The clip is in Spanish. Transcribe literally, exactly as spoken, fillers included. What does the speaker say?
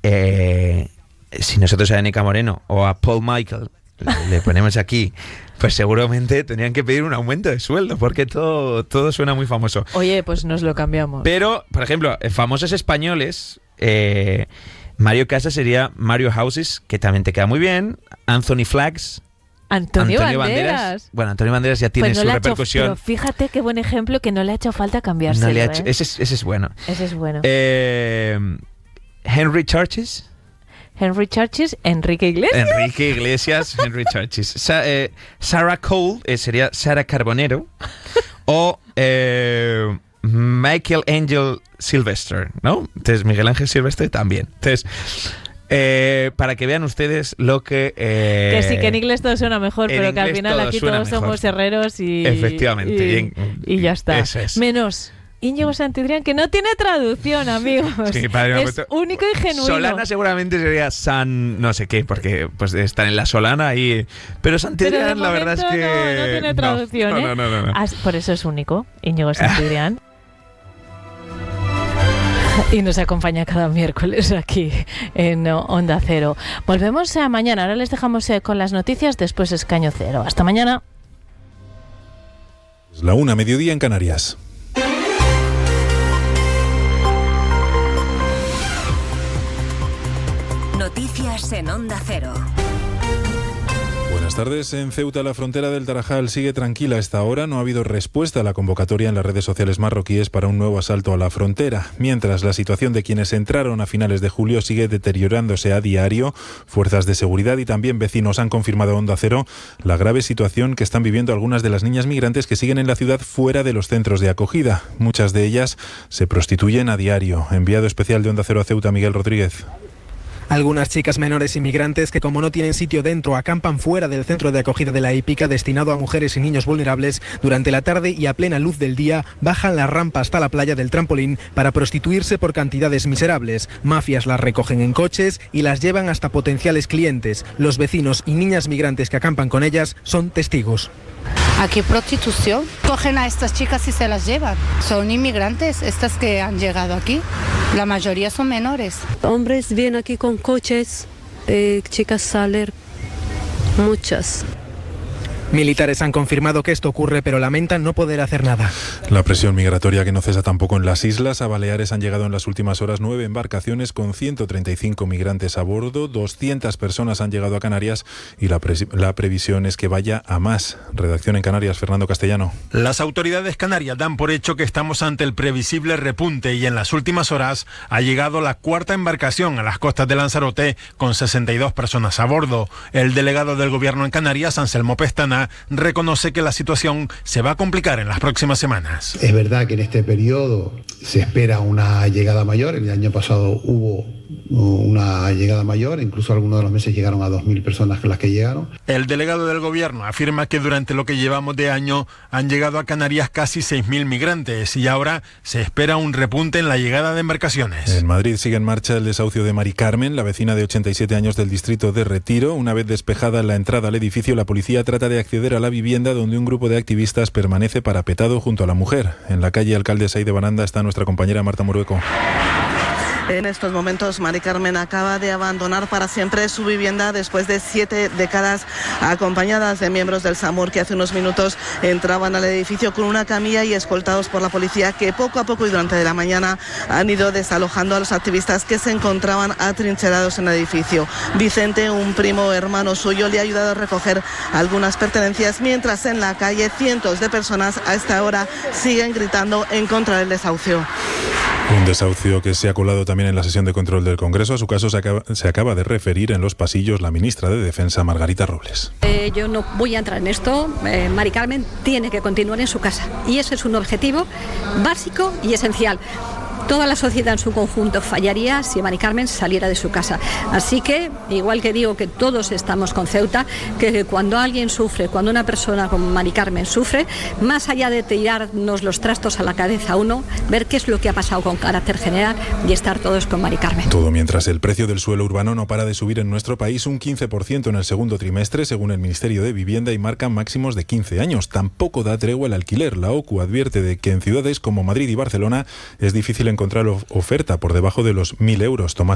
eh, si nosotros a Danica Moreno o a Paul Michael le, le ponemos aquí, pues seguramente tendrían que pedir un aumento de sueldo, porque todo, todo suena muy famoso. Oye, pues nos lo cambiamos. Pero, por ejemplo, famosos españoles, eh, Mario Casas sería Mario Houses, que también te queda muy bien. Anthony Flags. Antonio, Antonio Banderas. Banderas. Bueno, Antonio Banderas ya tiene pues no su le ha hecho- repercusión. pero fíjate qué buen ejemplo, que no le ha hecho falta cambiárselo. No le ha hecho- ¿eh? ese, es, ese es bueno. Ese es bueno. Eh, Henry Churches. Henry Churches, Enrique Iglesias. Enrique Iglesias, Henry Churches. Sa- eh, Sarah Cole eh, sería Sara Carbonero. O eh, Michael Angel Sylvester, ¿no? Entonces, Miguel Ángel Silvestre también. Entonces, eh, para que vean ustedes lo que... Eh, que sí, que en inglés todo suena mejor, en pero que al inglés final todo aquí suena todos mejor. somos herreros y... Efectivamente. Y, Y en- y ya está. eso es. Menos Íñigo Santidrián, que no tiene traducción, amigos. Sí, padre, es pues, único y genuino. Solana seguramente sería San no sé qué, porque pues están en la Solana y... Pero Santidrián, Pero de la verdad es momento que... no, no tiene traducción, no, ¿eh? no, no, no, no. As- Por eso es único, Íñigo Santidrián. Y nos acompaña cada miércoles aquí en Onda Cero. Volvemos a mañana. Ahora les dejamos eh, con las noticias, después Escaño Cero. Hasta mañana. La una, mediodía en Canarias. Noticias en Onda Cero. Buenas tardes. En Ceuta, la frontera del Tarajal sigue tranquila a esta hora. No ha habido respuesta a la convocatoria en las redes sociales marroquíes para un nuevo asalto a la frontera. Mientras, la situación de quienes entraron a finales de julio sigue deteriorándose a diario. Fuerzas de seguridad y también vecinos han confirmado a Onda Cero la grave situación que están viviendo algunas de las niñas migrantes que siguen en la ciudad fuera de los centros de acogida. Muchas de ellas se prostituyen a diario. Enviado especial de Onda Cero a Ceuta, Miguel Rodríguez. Algunas chicas menores inmigrantes que, como no tienen sitio dentro, acampan fuera del centro de acogida de la Hípica destinado a mujeres y niños vulnerables. Durante la tarde y a plena luz del día bajan la rampa hasta la playa del Trampolín para prostituirse por cantidades miserables. Mafias las recogen en coches y las llevan hasta potenciales clientes. Los vecinos y niñas migrantes que acampan con ellas son testigos. Aquí prostitución. Cogen a estas chicas y se las llevan. Son inmigrantes, estas que han llegado aquí. La mayoría son menores. Hombres vienen aquí con coches, eh, chicas salen, muchas. Militares han confirmado que esto ocurre, pero lamentan no poder hacer nada. La presión migratoria que no cesa tampoco en las islas. A Baleares han llegado en las últimas horas nueve embarcaciones con ciento treinta y cinco migrantes a bordo. doscientas personas han llegado a Canarias y la, pre- la previsión es que vaya a más. Redacción en Canarias, Fernando Castellano. Las autoridades canarias dan por hecho que estamos ante el previsible repunte y en las últimas horas ha llegado la cuarta embarcación a las costas de Lanzarote con sesenta y dos personas a bordo. El delegado del gobierno en Canarias, Anselmo Pestana, reconoce que la situación se va a complicar en las próximas semanas. Es verdad que en este periodo se espera una llegada mayor. El año pasado hubo una llegada mayor, incluso algunos de los meses llegaron a dos mil personas las que llegaron. El delegado del gobierno afirma que durante lo que llevamos de año han llegado a Canarias casi seis mil migrantes y ahora se espera un repunte en la llegada de embarcaciones. En Madrid sigue en marcha el desahucio de Mari Carmen, la vecina de ochenta y siete años del distrito de Retiro. Una vez despejada la entrada al edificio, la policía trata de acceder a la vivienda donde un grupo de activistas permanece parapetado junto a la mujer. En la calle Alcalde Sey de Baranda está nuestra compañera Marta Morueco. En estos momentos, Mari Carmen acaba de abandonar para siempre su vivienda después de siete décadas, acompañadas de miembros del SAMUR que hace unos minutos entraban al edificio con una camilla y escoltados por la policía, que poco a poco y durante la mañana han ido desalojando a los activistas que se encontraban atrincherados en el edificio. Vicente, un primo hermano suyo, le ha ayudado a recoger algunas pertenencias, mientras en la calle cientos de personas a esta hora siguen gritando en contra del desahucio. Un desahucio que se ha colado también en la sesión de control del Congreso. A su caso se acaba, se acaba de referir en los pasillos la ministra de Defensa, Margarita Robles. Eh, yo no voy a entrar en esto. Eh, Mari Carmen tiene que continuar en su casa. Y ese es un objetivo básico y esencial. Toda la sociedad en su conjunto fallaría si Mari Carmen saliera de su casa. Así que, igual que digo que todos estamos con Ceuta, que cuando alguien sufre, cuando una persona como Mari Carmen sufre, más allá de tirarnos los trastos a la cabeza a uno, ver qué es lo que ha pasado con carácter general y estar todos con Mari Carmen. Todo mientras el precio del suelo urbano no para de subir en nuestro país un quince por ciento en el segundo trimestre, según el Ministerio de Vivienda, y marca máximos de quince años. Tampoco da tregua el alquiler. La OCU advierte de que en ciudades como Madrid y Barcelona es difícil encontrar oferta por debajo de los mil euros. Tomás